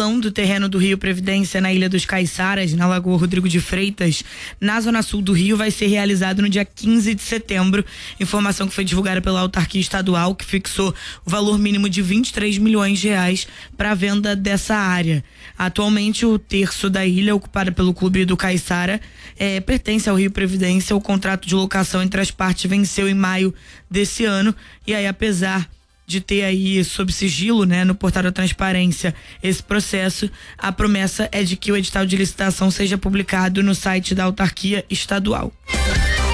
leilão do terreno do Rio Previdência na Ilha dos Caiçaras, na Lagoa Rodrigo de Freitas, na zona sul do Rio, vai ser realizado no dia 15 de setembro. Informação que foi divulgada pela autarquia estadual, que fixou o valor mínimo de R$23 milhões para a venda dessa área. Atualmente, o terço da ilha, ocupada pelo Clube do Caiçara, pertence ao Rio Previdência. O contrato de locação entre as partes venceu em maio desse ano. E aí, apesar de ter aí sob sigilo, no portal da transparência esse processo, a promessa é de que o edital de licitação seja publicado no site da autarquia estadual.